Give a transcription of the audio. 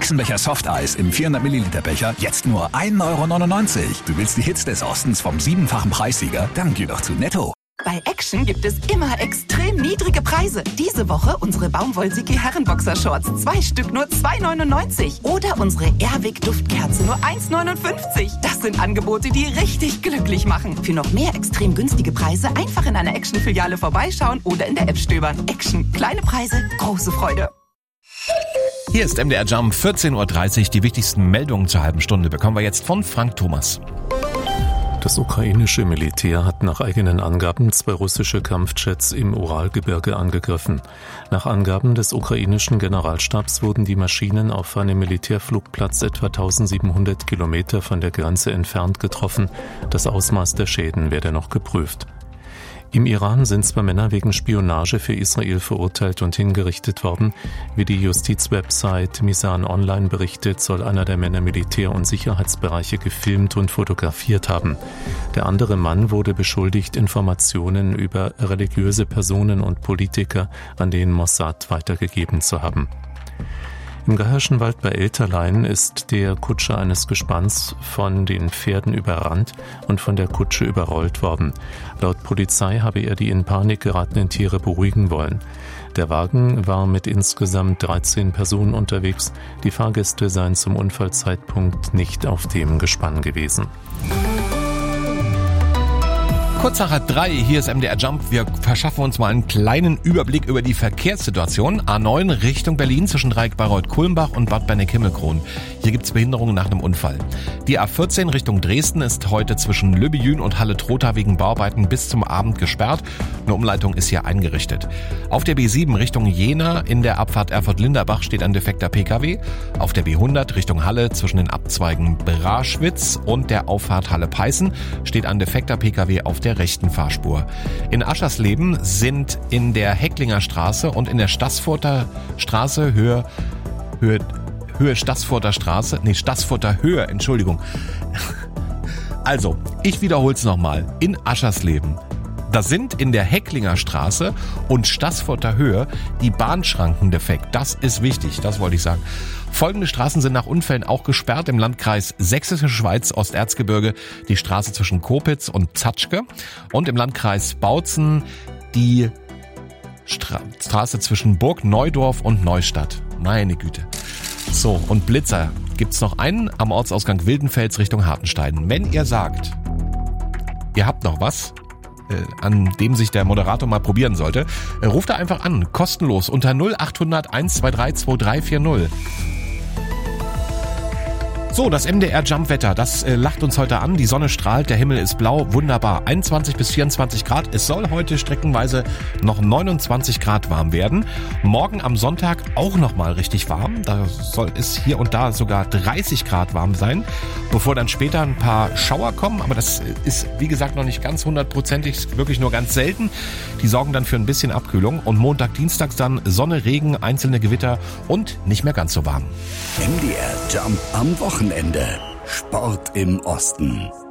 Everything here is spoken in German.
Echsenbecher Softeis im 400 Milliliter Becher jetzt nur 1,99 €. Du willst die Hits des Ostens vom 7-fachen Preissieger? Dann geh doch zu Netto. Bei Action gibt es immer extrem niedrige Preise. Diese Woche unsere Baumwollsicki Herrenboxershorts. 2 Stück nur 2,99 €. Oder unsere Airwick Duftkerze nur 1,59 €. Das sind Angebote, die richtig glücklich machen. Für noch mehr extrem günstige Preise einfach in einer Action-Filiale vorbeischauen oder in der App stöbern. Action. Kleine Preise, große Freude. Hier ist MDR Jump, 14:30 Uhr. Die wichtigsten Meldungen zur halben Stunde bekommen wir jetzt von Frank Thomas. Das ukrainische Militär hat nach eigenen Angaben 2 russische Kampfjets im Uralgebirge angegriffen. Nach Angaben des ukrainischen Generalstabs wurden die Maschinen auf einem Militärflugplatz etwa 1700 Kilometer von der Grenze entfernt getroffen. Das Ausmaß der Schäden werde noch geprüft. Im Iran sind 2 Männer wegen Spionage für Israel verurteilt und hingerichtet worden. Wie die Justizwebsite Mizan Online berichtet, soll einer der Männer Militär- und Sicherheitsbereiche gefilmt und fotografiert haben. Der andere Mann wurde beschuldigt, Informationen über religiöse Personen und Politiker an den Mossad weitergegeben zu haben. Im Gehirschenwald bei Elterlein ist der Kutscher eines Gespanns von den Pferden überrannt und von der Kutsche überrollt worden. Laut Polizei habe er die in Panik geratenen Tiere beruhigen wollen. Der Wagen war mit insgesamt 13 Personen unterwegs. Die Fahrgäste seien zum Unfallzeitpunkt nicht auf dem Gespann gewesen. Kurz nach 3, hier ist MDR Jump. Wir verschaffen uns mal einen kleinen Überblick über die Verkehrssituation. A9 Richtung Berlin zwischen Dreieck Bayreuth-Kulmbach und Bad Berneck-Himmelkron. Hier gibt es Behinderungen nach einem Unfall. Die A14 Richtung Dresden ist heute zwischen Lübbejün und Halle-Trotha wegen Bauarbeiten bis zum Abend gesperrt. Eine Umleitung ist hier eingerichtet. Auf der B7 Richtung Jena in der Abfahrt Erfurt-Linderbach steht ein defekter PKW. Auf der B100 Richtung Halle zwischen den Abzweigen Braschwitz und der Auffahrt Halle-Peißen steht ein defekter PKW auf der rechten Fahrspur. In Aschersleben sind in der Hecklinger Straße und in der Staßfurter Straße Höhe Staßfurter Straße, Staßfurter Höhe, Entschuldigung. Also, ich wiederhol's nochmal. In Aschersleben. Da sind in der Hecklinger Straße und Staßfurter Höhe die Bahnschranken defekt. Das ist wichtig, das wollte ich sagen. Folgende Straßen sind nach Unfällen auch gesperrt. Im Landkreis Sächsische Schweiz, Osterzgebirge, die Straße zwischen Kopitz und Zatschke. Und im Landkreis Bautzen die Straße zwischen Burg Neudorf und Neustadt. Meine Güte. So, und Blitzer gibt's noch einen am Ortsausgang Wildenfels Richtung Hartenstein. Wenn ihr sagt, ihr habt noch was, an dem sich der Moderator mal probieren sollte, ruft er einfach an, kostenlos unter 0800 123 2340. So, das MDR Jump-Wetter, das lacht uns heute an. Die Sonne strahlt, der Himmel ist blau, wunderbar. 21 bis 24 Grad. Es soll heute streckenweise noch 29 Grad warm werden. Morgen am Sonntag auch nochmal richtig warm. Da soll es hier und da sogar 30 Grad warm sein, bevor dann später ein paar Schauer kommen. Aber das ist, wie gesagt, noch nicht ganz 100%, wirklich nur ganz selten. Die sorgen dann für ein bisschen Abkühlung. Und Montag, Dienstag dann Sonne, Regen, einzelne Gewitter und nicht mehr ganz so warm. MDR Jump am Wochenende. Sport im Osten.